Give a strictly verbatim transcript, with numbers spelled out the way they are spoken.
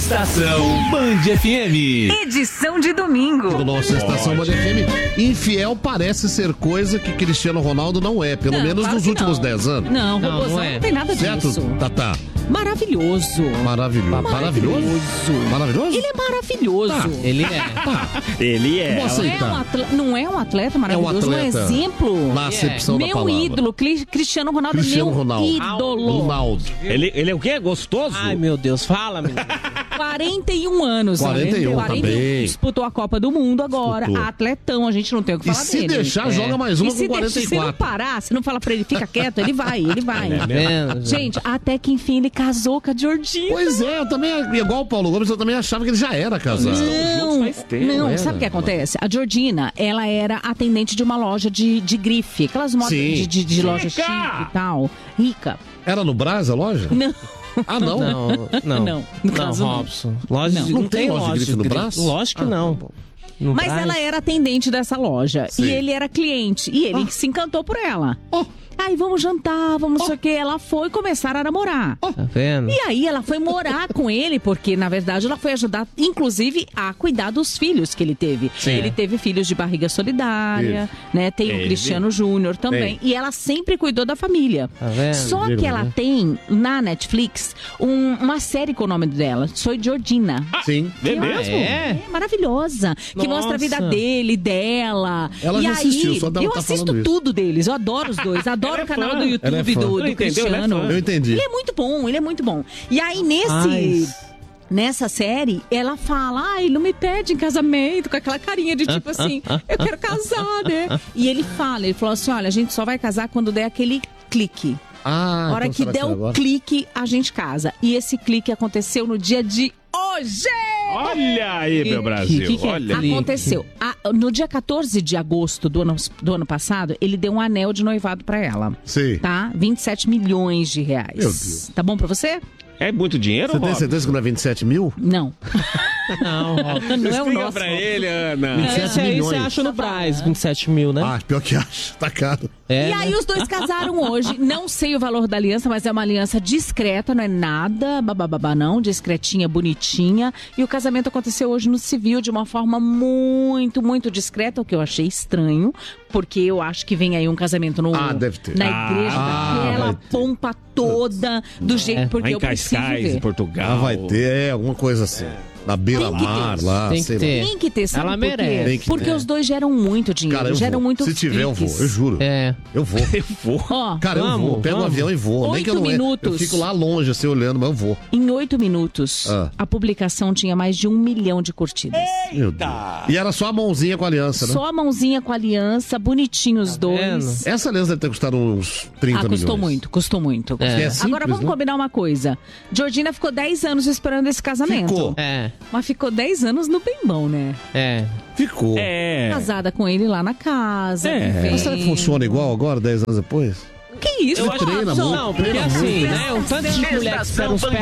Estação Band F M. Edição de domingo. Nossa, Estação Band F M. Infiel parece ser coisa que Cristiano Ronaldo não é, pelo Não, menos claro nos que últimos não. dez anos. Não, Não, robôzão não é. não tem nada Certo, disso. Tatá? Maravilhoso. Maravilhoso. Maravilhoso? Maravilhoso? Ele é maravilhoso. Tá. Ele é. Ele é. Vou Não é, aceitar. um atleta, não é um atleta maravilhoso, É um atleta. um exemplo. Na acepção da Meu palavra. ídolo, Cri- Cristiano Ronaldo, Cristiano meu Ronaldo. ídolo. Ronaldo. Ele, ele é o quê? Gostoso? Ai, meu Deus, fala, menino. quarenta e um anos. quarenta e um, olha. tá bem. Disputou a Copa do Mundo agora. Disputou. Atletão, a gente não tem o que E falar se dele. deixar, É. joga mais uma E se com deixa- quarenta e Se não quatro. parar, se não fala pra ele, fica quieto, ele vai, ele vai. Tá vendo? Gente, até que enfim ele casou com a Georgina. Pois é, eu também, igual o Paulo Gomes, eu também achava que ele já era casado. Não, faz tempo, não, era, sabe o que acontece? A Georgina, ela era atendente de uma loja de, de grife, aquelas modas Sim. de, de, de loja chique e tal. Rica. Era no Brás a loja? Não. Ah, não? Não, não. Não, no caso não. Robson. Loja Não. de- Não tem loja de grife no grife. braço? Lógico que Ah, não. tá bom. No Mas Brás. ela era atendente dessa loja. Sim. E ele era cliente. E ele se encantou por ela. Oh. Aí vamos jantar, vamos não sei o que. Ela foi começar a namorar. Tá vendo? E aí ela foi morar com ele, porque na verdade ela foi ajudar, inclusive, a cuidar dos filhos que ele teve. Sim. Ele teve filhos de barriga solidária, né? Tem o Teve. Cristiano Júnior também. E ela sempre cuidou da família. Tá vendo? Só Viram, que ela né? tem na Netflix um- uma série com o nome dela, Soy Georgina. Sim. É Que mesmo? É? É maravilhosa. Que Nossa. mostra a vida dele, dela. Ela e já aí, assistiu, só dela eu tá assisto falando isso. tudo deles. Eu adoro os dois. Adoro Ela é o canal fã. do Ela é YouTube fã. do, do Não entendeu? Ela é Cristiano. fã. Eu entendi. Ele é muito bom, ele é muito bom. E aí, nesse. Mas- Nessa série, ela fala, ai, não me pede em casamento, com aquela carinha de tipo assim, eu quero casar, né? E ele fala, ele falou assim, olha, a gente só vai casar quando der aquele clique. Ah, A hora então que será der é o agora? clique, a gente casa. E esse clique aconteceu no dia de hoje! Olha aí, meu Brasil. que que é Olha. clique? Aconteceu. A- no dia quatorze de agosto do ano, do ano passado, ele deu um anel de noivado pra ela. Sim. Tá? vinte e sete milhões de reais. Meu Deus. Tá bom pra você? É muito dinheiro, Você tem Rob? certeza que não é vinte e sete mil? Não. Não, Robson. Não é o Explica nosso. pra ele, Ana. vinte e sete Esse aí milhões. você acha no Brás, vinte e sete mil, né? Ah, pior que acho. Tá caro. É, E aí né? os dois casaram hoje. Não sei o valor da aliança, mas é uma aliança discreta, não é nada babababá não, discretinha, bonitinha. E o casamento aconteceu hoje no civil de uma forma muito, muito discreta, o que eu achei estranho, porque eu acho que vem aí um casamento no, Ah, deve ter. na Ah, igreja, daquela vai ter. pompa toda, do jeito, porque Lá em eu preciso Cascais, em ver. Portugal. Ah, vai ter, é, alguma coisa assim. Na beira-mar, lá, Tem que sei lá. ter. Tem que ter, sabe Ela por quê? merece. Tem que Porque ter. os dois geram muito dinheiro, Cara, eu geram vou. muito Se tiver, eu vou, cliques. eu juro. É. Eu vou. Eu vou. Ó, Cara, eu Vamos, vou. Pego um vamos. avião e vou. Nem que eu Oito não é. Eu minutos. fico lá longe, assim, olhando, mas eu vou. em oito minutos, Ah. a publicação tinha mais de um milhão de curtidas. Meu Deus. E era só a mãozinha com a aliança, né? Só a mãozinha com a aliança, bonitinho os dois. vendo? Essa aliança deve ter custado uns trinta Ah, custou milhões. muito, custou muito. É. É simples, Agora vamos né? combinar uma coisa. Georgina ficou dez anos esperando esse casamento. Ficou. É, Mas ficou dez anos no bem bom, né? é. Ficou. É. Casada com ele lá na casa. É. vivendo. Mas será que funciona igual agora, dez anos depois? Que isso, Eu acho Robson? Não, porque treina assim, muito, né? O tanto de mulher que espera uns pés